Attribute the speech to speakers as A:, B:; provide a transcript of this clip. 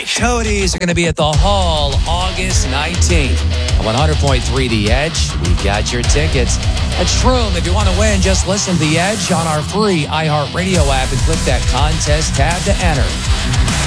A: Cody's are going to be at the Hall August 19th. On 100.3 The Edge, we've got your tickets. At Shroom, if you want to win, just listen to The Edge on our free iHeartRadio app and click that contest tab to enter.